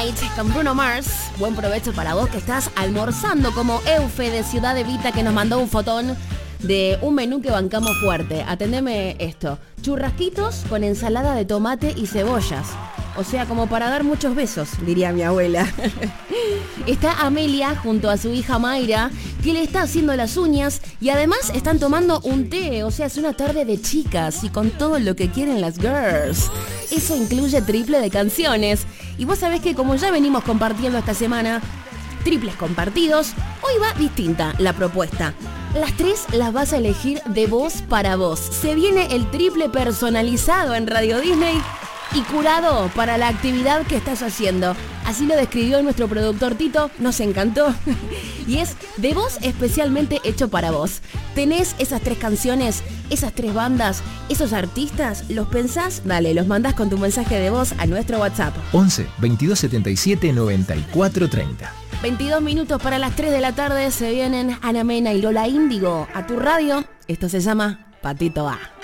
Night con Bruno Mars. Buen provecho para vos que estás almorzando, como Eufe de Ciudad Evita, que nos mandó un fotón de un menú que bancamos fuerte. Atendeme esto: churrasquitos con ensalada de tomate y cebollas. O sea, como para dar muchos besos, diría mi abuela. Está Amelia junto a su hija Mayra, que le está haciendo las uñas, y además están tomando un té. O sea, es una tarde de chicas y con todo lo que quieren las girls. Eso incluye triple de canciones. Y vos sabés que, como ya venimos compartiendo esta semana, triples compartidos, hoy va distinta la propuesta. Las 3 las vas a elegir de vos para vos. Se viene el triple personalizado en Radio Disney y curado para la actividad que estás haciendo. Así lo describió nuestro productor Tito, nos encantó. Y es de vos especialmente hecho para vos. ¿Tenés esas 3 canciones, esas 3 bandas, esos artistas? ¿Los pensás? Dale, los mandás con tu mensaje de voz a nuestro WhatsApp. 11 22 77 94 30. 22 minutos para las 3 de la tarde. Se vienen Ana Mena y Lola Índigo a tu radio. Esto se llama Patito A.